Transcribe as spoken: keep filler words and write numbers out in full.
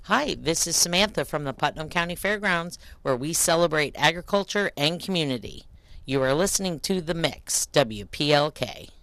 Hi, this is Samantha from the Putnam County Fairgrounds, where we celebrate agriculture and community. You are listening to The Mix, W P L K.